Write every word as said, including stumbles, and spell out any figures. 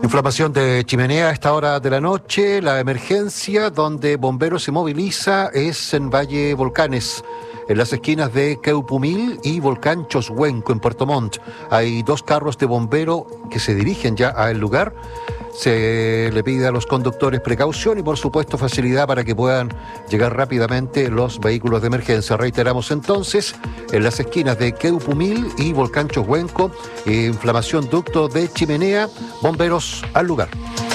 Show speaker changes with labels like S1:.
S1: Inflamación de chimenea a esta hora de la noche. La emergencia donde bomberos se moviliza es en Valle Volcanes, en las esquinas de Queupumil y Volcán Choshuenco, en Puerto Montt. Hay dos carros de bombero que se dirigen ya al lugar. Se le pide a los conductores precaución y, por supuesto, facilidad para que puedan llegar rápidamente los vehículos de emergencia. Reiteramos entonces, en las esquinas de Queupumil y Volcán Choshuenco, inflamación ducto de chimenea, bomberos al lugar.